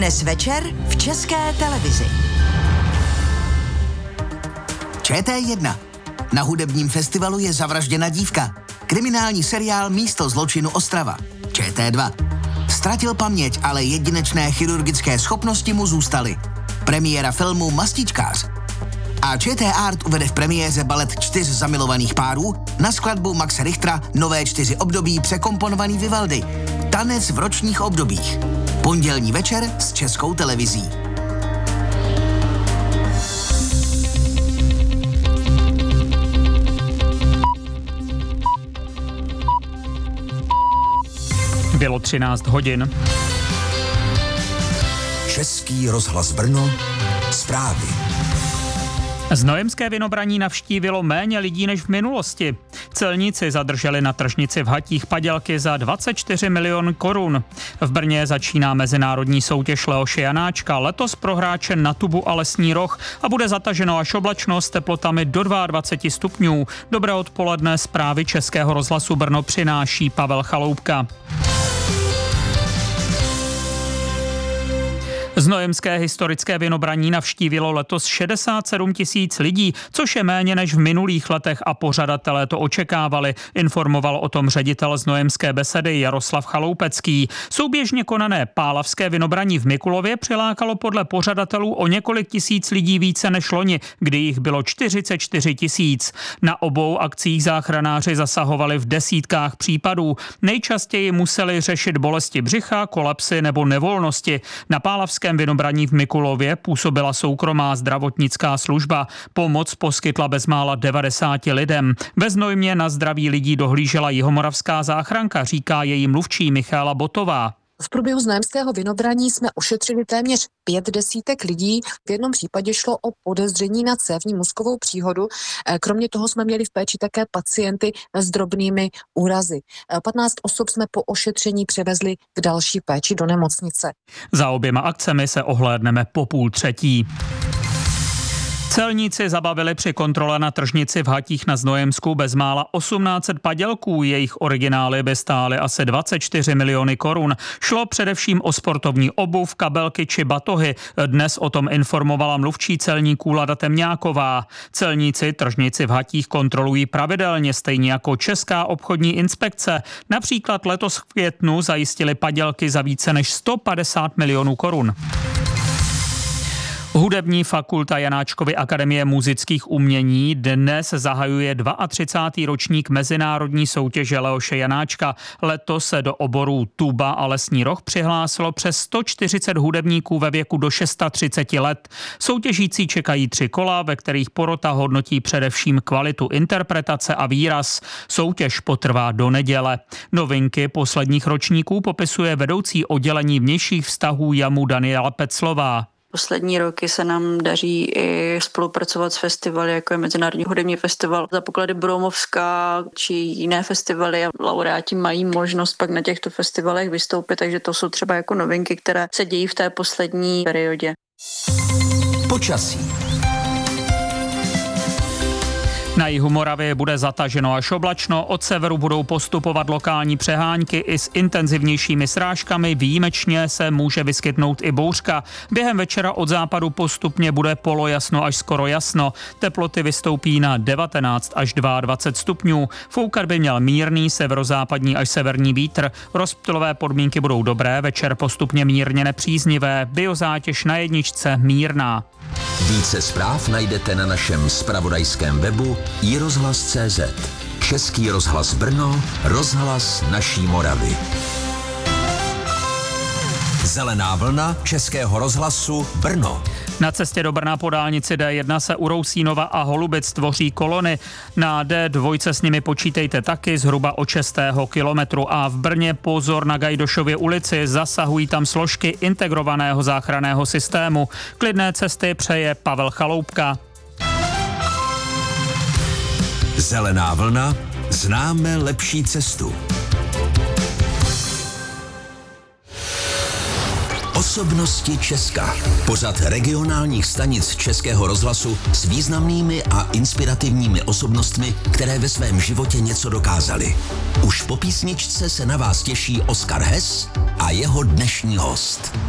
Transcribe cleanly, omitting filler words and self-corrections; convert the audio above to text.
Dnes večer v České televizi. ČT1. Na hudebním festivalu je zavražděna dívka. Kriminální seriál Místo zločinu Ostrava. ČT2. Ztratil paměť, ale jedinečné chirurgické schopnosti mu zůstaly. Premiéra filmu Mastičkář. A ČT Art uvede v premiéře balet 4 zamilovaných párů na skladbu Maxe Richtera Nové 4 období překomponovaný Vivaldi. Tanec v ročních obdobích. Pondělní večer s Českou televizí. Bylo 13 hodin. Český rozhlas Brno, zprávy. Znojemské Vinobraní navštívilo méně lidí než v minulosti. Celníci zadrželi na tržnici v Hatích padělky za 24 milionů korun. V Brně začíná mezinárodní soutěž Leoše Janáčka, letos pro hráče na tubu a lesní roh a bude zataženo až oblačno s teplotami do 22 stupňů. Dobré odpoledne, zprávy Českého rozhlasu Brno přináší Pavel Chaloupka. Znojemské historické Vinobraní navštívilo letos 67 000 lidí, což je méně než v minulých letech a pořadatelé to očekávali, informoval o tom ředitel Znojemské besedy Jaroslav Chaloupecký. Souběžně konané Pálavské Vinobraní v Mikulově přilákalo podle pořadatelů o několik tisíc lidí více než loni, kdy jich bylo 44 000. Na obou akcích záchranáři zasahovali v desítkách případů. Nejčastěji museli řešit bolesti břicha, kolapsy nebo nevolnosti. Na Pálavské Vinobraní v Mikulově působila soukromá zdravotnická služba. Pomoc poskytla bezmála 90 lidem. Ve Znojmě na zdraví lidí dohlížela jihomoravská záchranka, říká její mluvčí Michála Botová. V průběhu znojemského Vinobraní jsme ošetřili téměř 5 desítek lidí. V jednom případě šlo o podezření na cévní mozkovou příhodu. Kromě toho jsme měli v péči také pacienty s drobnými úrazy. 15 osob jsme po ošetření převezli k další péči do nemocnice. Za oběma akcemi se ohlédneme po 2:30. Celníci zabavili při kontrole na tržnici v Hatích na Znojemsku bezmála 1800 padělků. Jejich originály by stály asi 24 miliony korun. Šlo především o sportovní obuv, kabelky či batohy. Dnes o tom informovala mluvčí celníků Lada Temňáková. Celníci tržnici v Hatích kontrolují pravidelně, stejně jako Česká obchodní inspekce. Například letos v květnu zajistili padělky za více než 150 milionů korun. Hudební fakulta Janáčkovy akademie múzických umění dnes zahajuje 32. ročník mezinárodní soutěže Leoše Janáčka. Letos se do oborů tuba a lesní roh přihlásilo přes 140 hudebníků ve věku do 630 let. Soutěžící čekají 3 kola, ve kterých porota hodnotí především kvalitu interpretace a výraz. Soutěž potrvá do neděle. Novinky posledních ročníků popisuje vedoucí oddělení vnějších vztahů JAMU Daniela Peclová. Poslední roky se nám daří i spolupracovat s festivaly, jako je Mezinárodní hudební festival Za poklady Broumovská či jiné festivaly a laureáti mají možnost pak na těchto festivalech vystoupit, takže to jsou třeba jako novinky, které se dějí v té poslední periodě. Počasí. Na jihu Moravy bude zataženo až oblačno, od severu budou postupovat lokální přehánky i s intenzivnějšími srážkami, výjimečně se může vyskytnout i bouřka. Během večera od západu postupně bude polojasno až skoro jasno. Teploty vystoupí na 19 až 22 stupňů. Foukat by měl mírný severozápadní až severní vítr. Rozptylové podmínky budou dobré, večer postupně mírně nepříznivé, biozátěž na jedničce mírná. Více zpráv najdete na našem zpravodajském webu iRozhlas.cz. Český rozhlas Brno, rozhlas naší Moravy. Zelená vlna Českého rozhlasu Brno. Na cestě do Brna po dálnici D1 se u Rousínova a Holubic tvoří kolony. Na D2 s nimi počítejte taky zhruba od 6. kilometru a v Brně pozor na Gajdošově ulici, zasahují tam složky integrovaného záchranného systému. Klidné cesty přeje Pavel Chaloupka. Zelená vlna, známe lepší cestu. Osobnosti Česka. Pořad regionálních stanic Českého rozhlasu s významnými a inspirativními osobnostmi, které ve svém životě něco dokázali. Už po písničce se na vás těší Oskar Hess a jeho dnešní host.